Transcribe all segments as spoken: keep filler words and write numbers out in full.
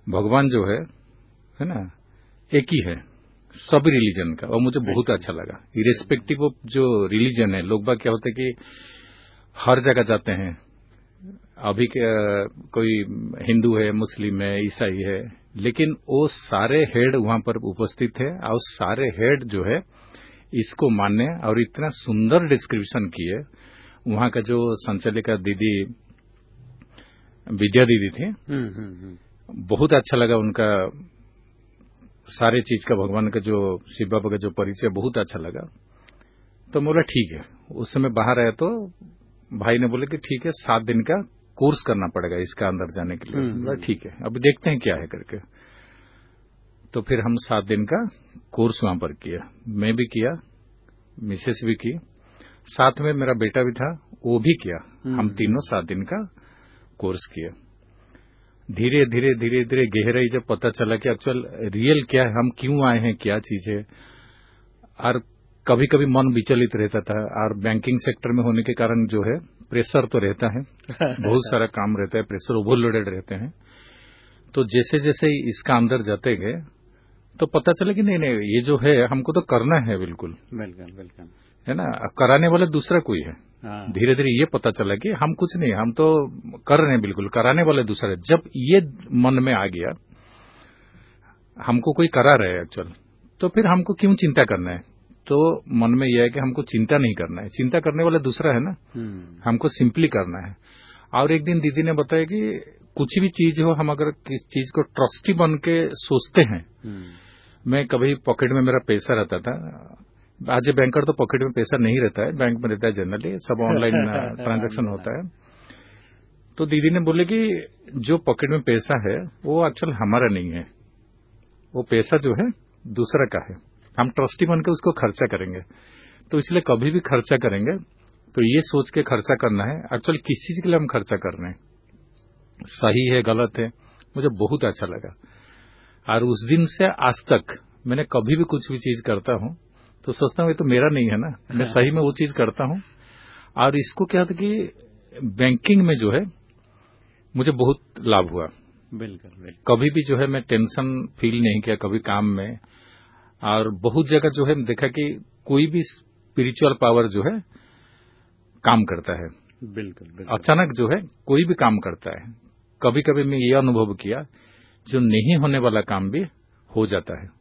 भगवान जो है है ना, एक ही है सभी रिलीजन का, और मुझे बहुत अच्छा लगा। इरेस्पेक्टिव ऑफ जो रिलीजन है, लोग बाग क्या होते हैं कि हर जगह जाते हैं, अभी के कोई हिंदू है, मुस्लिम है, ईसाई है, लेकिन वो सारे हेड वहां पर उपस्थित है और सारे हेड जो है इसको मानने, और इतना सुंदर डिस्क्रिप्शन किए। वहां का जो संचालिका दीदी विद्या दीदी थी, बहुत अच्छा लगा उनका सारे चीज का, भगवान का जो शिव बाबा का जो परिचय बहुत अच्छा लगा। तो बोला ठीक है, उस समय बाहर आया तो भाई ने बोले कि ठीक है, सात दिन का कोर्स करना पड़ेगा इसका अंदर जाने के लिए। बोला ठीक है, अभी देखते हैं क्या है करके। तो फिर हम सात दिन का कोर्स वहां पर किया, मैं भी किया, मिसेस भी की, साथ में मेरा बेटा भी था, वो भी किया। हम तीनों सात दिन का कोर्स किया। धीरे धीरे धीरे धीरे गहराई जब पता चला कि एक्चुअल रियल क्या है, हम क्यों आए हैं, क्या चीज है। और कभी कभी मन विचलित रहता था, और बैंकिंग सेक्टर में होने के कारण जो है प्रेशर तो रहता है, बहुत सारा काम रहता है, प्रेशर ओवरलोडेड रहते हैं। तो जैसे जैसे इसका अंदर जाते गए तो पता चला कि नहीं नहीं, ये जो है हमको तो करना है, बिल्कुल बिल्कुल बिल्कुल, है ना, कराने वाला दूसरा कोई है। धीरे धीरे ये पता चला कि हम कुछ नहीं, हम तो कर रहे हैं, बिल्कुल कराने वाले दूसरा है। जब ये मन में आ गया हमको कोई करा रहे है एक्चुअल, तो फिर हमको क्यों चिंता करना है। तो मन में यह है कि हमको चिंता नहीं करना है, चिंता करने वाला दूसरा है ना, हमको सिंपली करना है। और एक दिन दीदी ने बताया कि कुछ भी चीज हो, हम अगर किस चीज को ट्रस्टी बन के सोचते हैं। मैं कभी पॉकेट में मेरा पैसा रहता था, आज बैंकर तो पॉकेट में पैसा नहीं रहता है, बैंक में रहता है, जनरली सब ऑनलाइन ट्रांजैक्शन होता है। तो दीदी ने बोले कि जो पॉकेट में पैसा है वो एक्चुअल हमारा नहीं है, वो पैसा जो है दूसरा का है, हम ट्रस्टी बन के उसको खर्चा करेंगे। तो इसलिए कभी भी खर्चा करेंगे तो ये सोच के खर्चा करना है एक्चुअल किस चीज के लिए हम खर्चा कर रहे हैं, सही है गलत है। मुझे बहुत अच्छा लगा, और उस दिन से आज तक मैंने कभी भी कुछ भी चीज करता हूं तो सोचता हूं ये तो मेरा नहीं है ना, मैं सही में वो चीज करता हूं। और इसको क्या था कि बैंकिंग में जो है मुझे बहुत लाभ हुआ। बिल्कुल बिल्कुल, कभी भी जो है मैं टेंशन फील नहीं किया कभी काम में। और बहुत जगह जो है देखा कि कोई भी स्पिरिचुअल पावर जो है काम करता है, बिल्कुल बिल्कुल, अचानक जो है कोई भी काम करता है। कभी कभी मैं ये अनुभव किया जो नहीं होने वाला काम भी हो जाता है।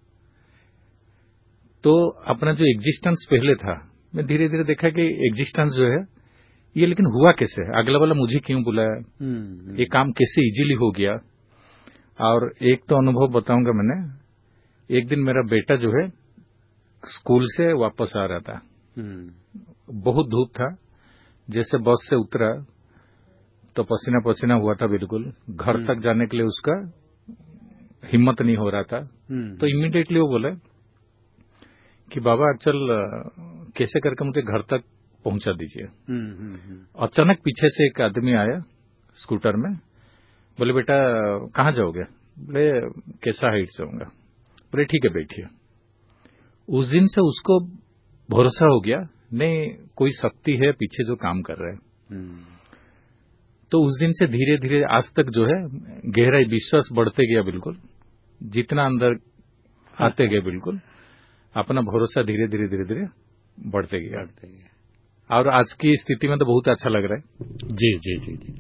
तो अपना जो एग्जिस्टेंस पहले था, मैं धीरे धीरे देखा कि एग्जिस्टेंस जो है ये लेकिन हुआ कैसे, अगला वाला मुझे क्यों बुलाया, ये काम कैसे इजीली हो गया। और एक तो अनुभव बताऊंगा मैंने, एक दिन मेरा बेटा जो है स्कूल से वापस आ रहा था, बहुत धूप था, जैसे बस से उतरा तो पसीना पसीना हुआ था बिल्कुल, घर तक जाने के लिए उसका हिम्मत नहीं हो रहा था। तो इमीडिएटली वो बोले कि बाबा एक्चुअल कैसे करके मुझे घर तक पहुंचा दीजिए। अचानक पीछे से एक आदमी आया स्कूटर में, बोले बेटा कहाँ जाओगे, बोले कैसा हाइट जाऊंगा, बोले ठीक है बैठिए। उस दिन से उसको भरोसा हो गया, नहीं कोई शक्ति है पीछे जो काम कर रहा है। तो उस दिन से धीरे धीरे आज तक जो है गहराई विश्वास बढ़ते गया, बिल्कुल जितना अंदर आते गए बिल्कुल अपना भरोसा धीरे धीरे धीरे धीरे बढ़ते गया। और आज की स्थिति में तो बहुत अच्छा लग रहा है। जी जी जी जी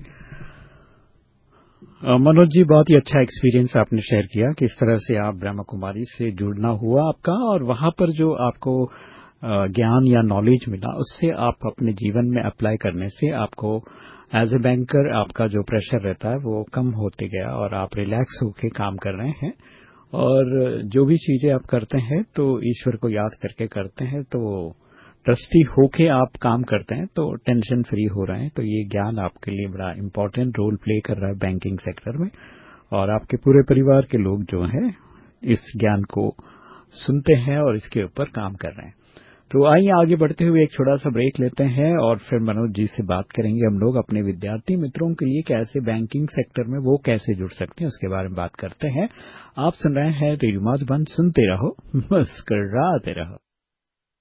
मनोज जी, बहुत ही अच्छा एक्सपीरियंस आपने शेयर किया, किस तरह से आप ब्रह्मा कुमारी से जुड़ना हुआ आपका, और वहां पर जो आपको ज्ञान या नॉलेज मिला उससे आप अपने जीवन में अप्लाई करने से आपको एज ए बैंकर आपका जो प्रेशर रहता है वो कम होते गया और आप रिलैक्स होके काम कर रहे हैं। और जो भी चीजें आप करते हैं तो ईश्वर को याद करके करते हैं, तो ट्रस्टी होके आप काम करते हैं तो टेंशन फ्री हो रहे हैं। तो ये ज्ञान आपके लिए बड़ा इम्पोर्टेंट रोल प्ले कर रहा है बैंकिंग सेक्टर में, और आपके पूरे परिवार के लोग जो हैं इस ज्ञान को सुनते हैं और इसके ऊपर काम कर रहे हैं। तो आइए आगे बढ़ते हुए एक छोटा सा ब्रेक लेते हैं और फिर मनोज जी से बात करेंगे हम लोग अपने विद्यार्थी मित्रों के लिए कैसे बैंकिंग सेक्टर में वो कैसे जुड़ सकते हैं उसके बारे में बात करते हैं। आप सुन रहे हैं रेडियो मधुबन, सुनते रहो मुस्कुराते रहो।